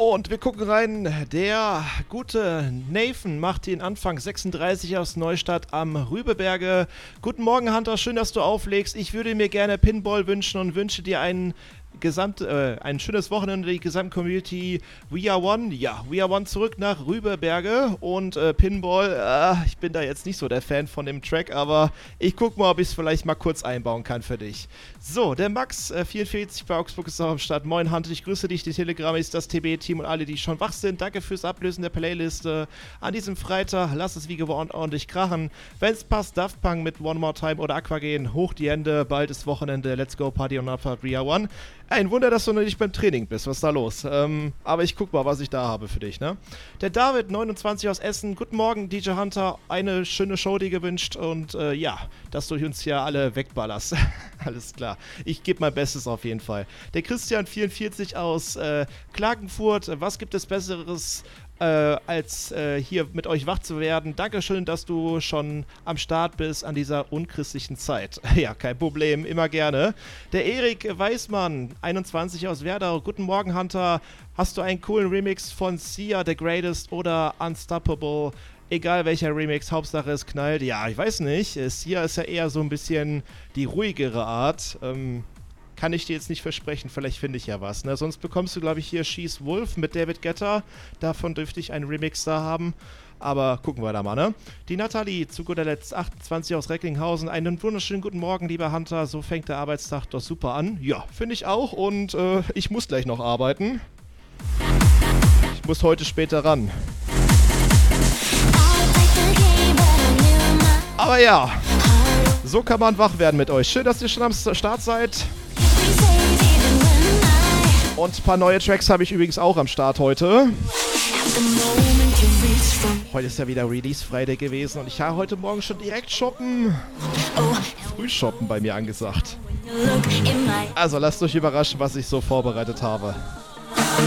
Und wir gucken rein. Der gute Nathan macht den Anfang 36 aus Neustadt am Rübeberge. Guten Morgen, Hunter. Schön, dass du auflegst. Ich würde mir gerne Pinball wünschen und wünsche dir ein schönes Wochenende, die gesamte Community. We are one, ja, we are one zurück nach Rübeberge und Pinball, ich bin da jetzt nicht so der Fan von dem Track, aber ich guck mal, ob ich es vielleicht mal kurz einbauen kann für dich. So, der Max, 44 bei Augsburg ist auch am Start. Moin Hunter, ich grüße dich, die Telegram ist das TB-Team und alle, die schon wach sind. Danke fürs Ablösen der Playliste. An diesem Freitag, lass es wie gewohnt ordentlich krachen. Wenn es passt, Daft Punk mit One More Time oder Aqua gehen. Hoch die Hände, bald ist Wochenende, let's go, Party on Upper, We are one. Ein Wunder, dass du noch nicht beim Training bist. Was ist da los? Aber ich guck mal, was ich da habe für dich, ne? Der David, 29 aus Essen. Guten Morgen, DJ Hunter. Eine schöne Show dir gewünscht. Und ja, dass du uns hier alle wegballerst. Alles klar. Ich gebe mein Bestes auf jeden Fall. Der Christian, 44 aus Klagenfurt. Was gibt es Besseres als hier mit euch wach zu werden? Dankeschön, dass du schon am Start bist an dieser unchristlichen Zeit. Ja, kein Problem, immer gerne. Der Erik Weißmann, 21 aus Werdau. Guten Morgen, Hunter. Hast du einen coolen Remix von Sia, The Greatest oder Unstoppable? Egal welcher Remix, Hauptsache es knallt. Ja, ich weiß nicht. Sia ist ja eher so ein bisschen die ruhigere Art. Kann ich dir jetzt nicht versprechen, vielleicht finde ich ja was. Ne? Sonst bekommst du, glaube ich, hier She's Wolf mit David Guetta. Davon dürfte ich einen Remix da haben. Aber gucken wir da mal, ne? Die Nathalie, zu guter Letzt, 28 aus Recklinghausen. Einen wunderschönen guten Morgen, lieber Hunter. So fängt der Arbeitstag doch super an. Ja, finde ich auch. Und ich muss gleich noch arbeiten. Ich muss heute später ran. Aber ja, so kann man wach werden mit euch. Schön, dass ihr schon am Start seid. Und ein paar neue Tracks habe ich übrigens auch am Start heute. Heute ist ja wieder Release Friday gewesen und ich habe heute Morgen schon direkt shoppen. Frühshoppen bei mir angesagt. Also lasst euch überraschen, was ich so vorbereitet habe.